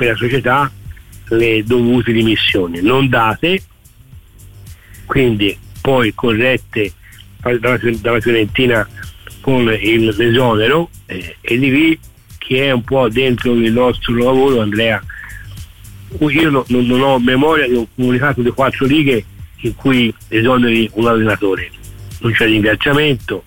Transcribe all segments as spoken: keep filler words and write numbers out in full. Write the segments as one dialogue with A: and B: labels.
A: per la società le dovute dimissioni non date, quindi poi corrette dalla, dalla Fiorentina con il, l'esonero, eh, e di lì chi è un po' dentro il nostro lavoro, Andrea, io no, non, non ho memoria di un comunicato di quattro righe in cui esoneri un allenatore, non c'è ringraziamento,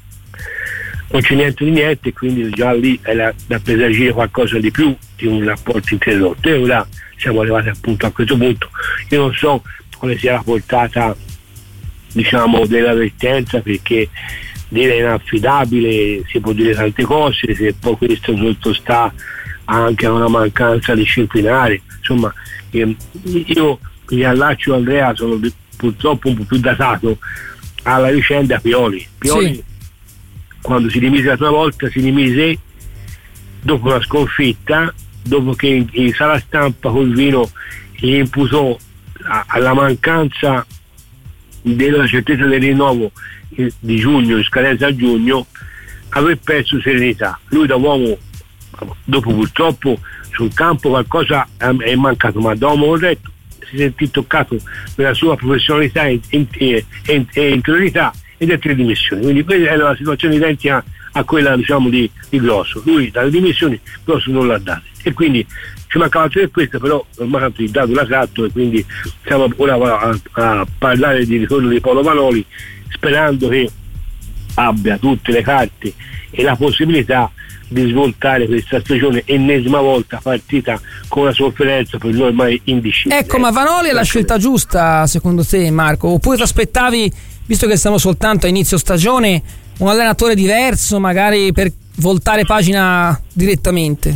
A: non c'è niente di niente, quindi già lì era da presagire qualcosa di più di un rapporto interrotto, e ora siamo arrivati appunto a questo punto. Io non so quale sia la portata, diciamo, dell'avvertenza, perché dire inaffidabile si può dire tante cose, se poi questo sottostà anche a una mancanza disciplinare, insomma, io mi allaccio, Andrea, sono purtroppo un po' più datato alla vicenda Pioli. Pioli sì. Quando si dimise la prima volta si dimise dopo una sconfitta, dopo che in, in sala stampa col vino gli imputò a, alla mancanza della certezza del rinnovo di giugno, in scadenza a giugno, aver perso serenità. Lui da uomo, dopo purtroppo sul campo qualcosa è mancato, ma da uomo corretto si sentì toccato nella sua professionalità e interiorità ed è tre dimissioni. Quindi questa era la situazione identica a quella, diciamo, di, di Grosso. Lui dalle dimissioni Grosso non l'ha data, e quindi ci mancava per questo, però ormai il dato l'ha tratto, e quindi siamo ora a, a parlare di ritorno di Paolo Vanoli, sperando che abbia tutte le carte e la possibilità di svoltare questa stagione ennesima volta partita con una sofferenza per noi ormai indicibile.
B: Ecco, ma Vanoli è la scelta giusta secondo te, Marco? Oppure ti aspettavi, visto che siamo soltanto a inizio stagione, un allenatore diverso magari per voltare pagina direttamente?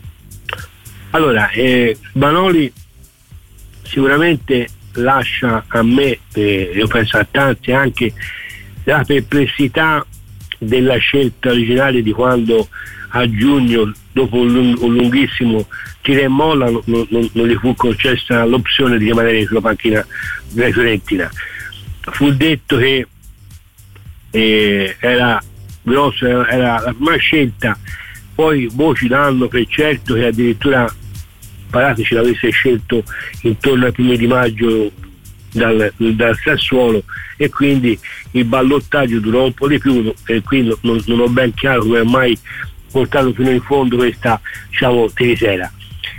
A: Allora, eh, Vanoli sicuramente lascia a me, eh, io penso a tanti, anche la perplessità della scelta originaria di quando a giugno, dopo un, lung- un lunghissimo tira e molla, non, non, non gli fu concessa l'opzione di rimanere sulla panchina della Fiorentina. Fu detto che eh, era grosso, era, era la prima scelta, poi voci danno per certo che addirittura Parati ce l'avesse scelto intorno ai primi di maggio dal, dal Sassuolo, e quindi il ballottaggio durò un po' di più, e quindi non, non ho ben chiaro come mai portato fino in fondo questa, diciamo, tirisera.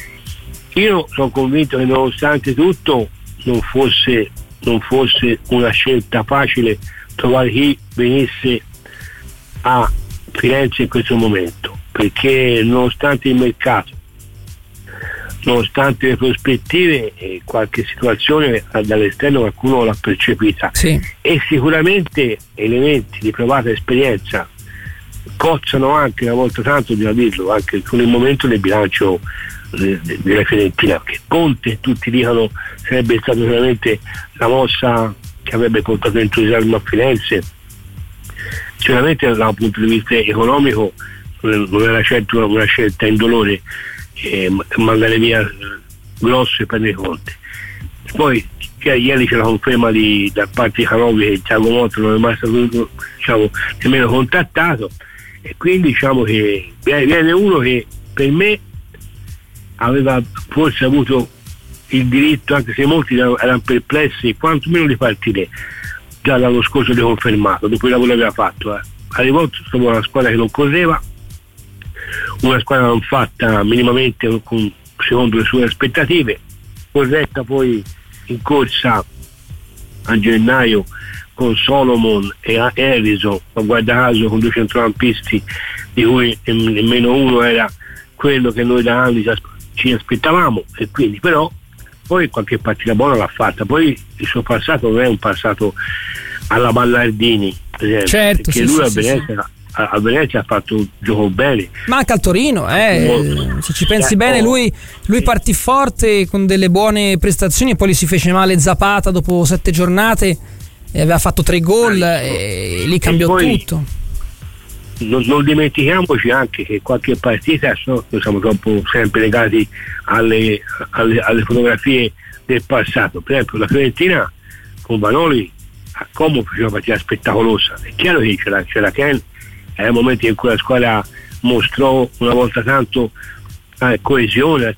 A: Io sono convinto che nonostante tutto non fosse, non fosse una scelta facile trovare chi venisse a Firenze in questo momento, perché nonostante il mercato, nonostante le prospettive, e qualche situazione dall'esterno qualcuno l'ha percepita, sì. E sicuramente elementi di provata esperienza cozzano anche, una volta tanto bisogna dirlo, anche con il momento del bilancio eh, della Fiorentina, che Conte, tutti dicono, sarebbe stata veramente la mossa che avrebbe portato l'entusiasmo a Firenze. Sicuramente da un punto di vista economico non era certo una scelta indolore, eh, mandare via Grosso e prendere Conte. Poi cioè, ieri c'è la conferma di, da parte di Canovi che Thiago Motta non è mai stato, diciamo, nemmeno contattato, e quindi diciamo che viene uno che per me aveva forse avuto il diritto, anche se molti erano perplessi, quantomeno di partire già l'anno scorso di confermato, dopo il lavoro che aveva fatto. Eh. Arrivò dopo una squadra che non correva, una squadra non fatta minimamente con, secondo le sue aspettative, corretta poi in corsa a gennaio con Solomon e Harrison, ma guarda caso con due centrocampisti di cui nemmeno uno era quello che noi da anni ci aspettavamo, e quindi però poi qualche partita buona l'ha fatta. Poi il suo passato non è un passato alla Ballardini, per esempio,
B: certo,
A: perché
B: sì,
A: lui
B: sì,
A: a
B: sì,
A: Venezia
B: sì.
A: a Venezia ha fatto un gioco bene,
B: ma anche al Torino, eh. se ci pensi bene, lui, lui partì forte con delle buone prestazioni e poi gli si fece male Zapata dopo sette giornate e aveva fatto tre gol e lì cambiò e poi, tutto.
A: Non, non dimentichiamoci anche che qualche partita, so, noi siamo troppo sempre legati alle, alle, alle fotografie del passato. Per esempio la Fiorentina con Vanoli a Como faceva una partita spettacolosa, è chiaro che c'era, c'era Ken, era un momento in cui la squadra mostrò una volta tanto eh, coesione,